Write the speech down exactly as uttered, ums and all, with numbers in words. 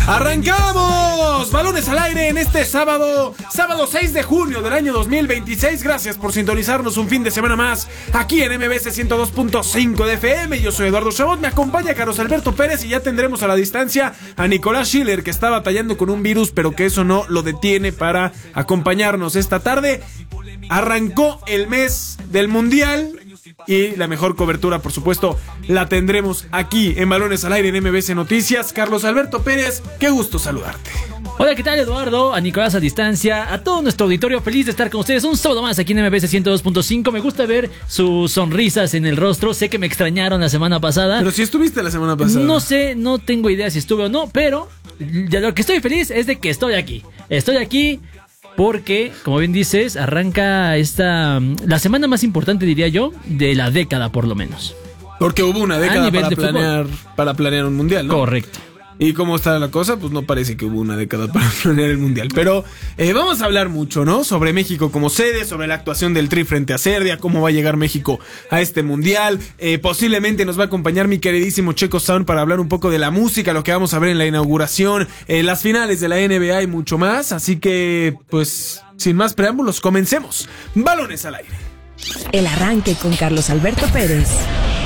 ¡Arrancamos! Balones al aire en este sábado, sábado seis de junio del año dos mil veintiséis. Gracias por sintonizarnos un fin de semana más aquí en M B C ciento dos punto cinco de F M. Yo soy Eduardo Chabot, me acompaña Carlos Alberto Pérez y ya tendremos a la distancia a Nicolás Schiller, que está batallando con un virus, pero que eso no lo detiene para acompañarnos esta tarde. Arrancó el mes del Mundial y la mejor cobertura, por supuesto, la tendremos aquí en Balones al Aire en M B C Noticias. Carlos Alberto Pérez, qué gusto saludarte. Hola, ¿qué tal, Eduardo? A Nicolás a distancia, a todo nuestro auditorio, feliz de estar con ustedes un sábado más aquí en M B C ciento dos punto cinco. Me gusta ver sus sonrisas en el rostro. Sé que me extrañaron la semana pasada. Pero si estuviste la semana pasada. No sé, no tengo idea si estuve o no, pero ya lo que estoy feliz es de que estoy aquí. Estoy aquí porque, como bien dices, arranca esta la semana más importante, diría yo, de la década por lo menos. Porque hubo una década para planear, para planear un mundial, ¿no? Correcto. ¿Y cómo está la cosa? Pues no parece que hubo una década para planear el mundial. Pero eh, vamos a hablar mucho, ¿no? Sobre México como sede, sobre la actuación del Tri frente a Serbia, cómo va a llegar México a este mundial. Eh, posiblemente nos va a acompañar mi queridísimo Checo Sound para hablar un poco de la música, lo que vamos a ver en la inauguración, eh, las finales de la N B A y mucho más. Así que, pues, sin más preámbulos, comencemos. Balones al aire. El arranque con Carlos Alberto Pérez.